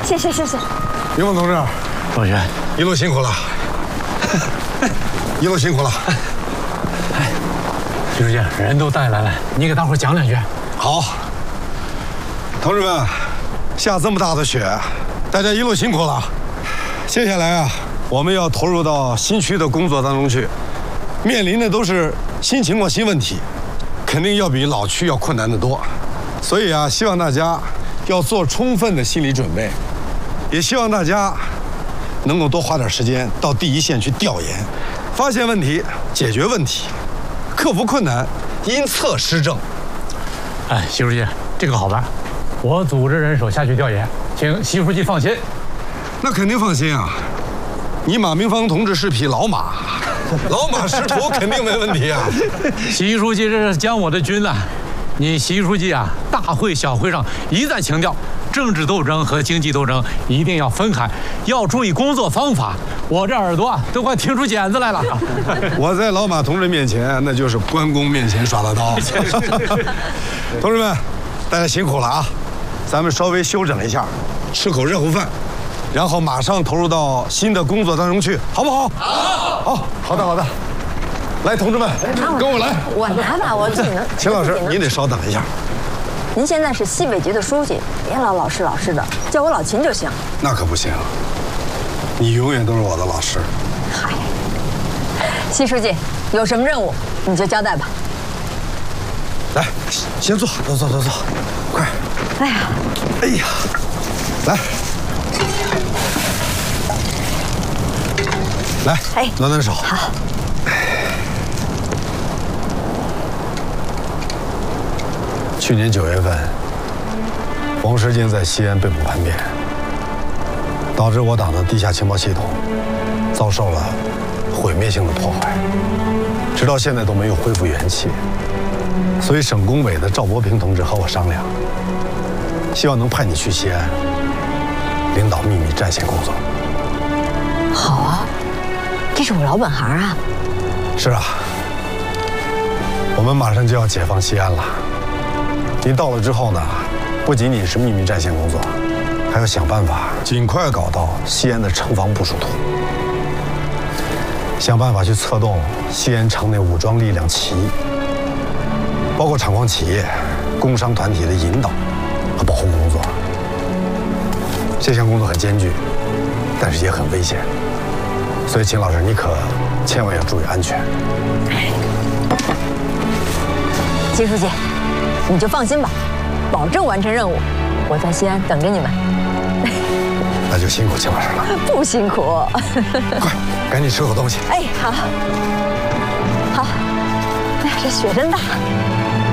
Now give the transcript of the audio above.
谢谢。 于猛同志， 同学， 一路辛苦了，一路辛苦了。 哎，徐书记，人都带来了，你给大伙讲两句。 好，同志们，下这么大的雪，大家一路辛苦了。接下来啊，我们要投入到新区的工作当中去，面临的都是新情况、新问题，肯定要比老区要困难得多。所以啊，希望大家要做充分的心理准备，也希望大家能够多花点时间到第一线去调研，发现问题，解决问题，克服困难，因策施政。 哎，习书记，这个好办，我组织人手下去调研，请习书记放心。 那肯定放心啊，你马明芳同志是匹老马，老马识途肯定没问题啊。 习书记这是将我的军呐、你习书记啊，大会小会上一再强调，政治斗争和经济斗争一定要分开，要注意工作方法。我这耳朵啊都快听出茧子来了。 我在老马同志面前，那就是关公面前耍大刀。同志们，大家辛苦了啊！咱们稍微休整一下，吃口热乎饭，然后马上投入到新的工作当中去，好不好？好，好的。来，同志们，跟我来。 我拿吧，我自己能。 秦老师，您得稍等一下。 您现在是西北局的书记，别老师的，叫我老秦就行。 那可不行，你永远都是我的老师。 嗨，习书记有什么任务你就交代吧。 来，先坐，坐，快。 哎呀， 来， 哎， 暖手。 好。 去年9月份，王世坚在西安被捕叛变，导致我党的地下情报系统遭受了毁灭性的破坏，直到现在都没有恢复元气。所以省工委的赵伯平同志和我商量，希望能派你去西安，领导秘密战线工作。 好啊，这是我老本行啊。 是啊，我们马上就要解放西安了。您到了之后呢，不仅仅是秘密战线工作，还要想办法尽快搞到西安的城防部署图，想办法去策动西安城内武装力量起义，包括厂矿企业、工商团体的引导和保护工作。这项工作很艰巨，但是也很危险，所以秦老师，你可千万要注意安全。 秦书记，你就放心吧，保证完成任务。我在西安等着你们。 那就辛苦秦老师了。 不辛苦。 快，赶紧吃口东西。 哎，好。哎呀，这雪真大。